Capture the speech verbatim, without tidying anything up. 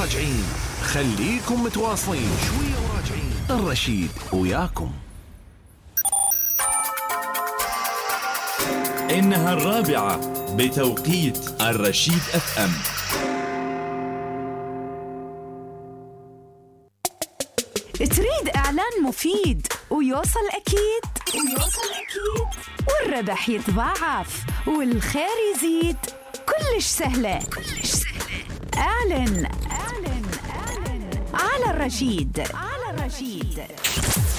وراجعين، خليكم متواصلين شوية وراجعين. الرشيد وياكم. إنها الرابعة بتوقيت الرشيد اف ام. تريد إعلان مفيد ويوصل أكيد ويوصل أكيد والربح يتضاعف والخير يزيد؟ كلش سهلة كلش سهلة. اعلن اعلن اعلن على الرشيد على الرشيد.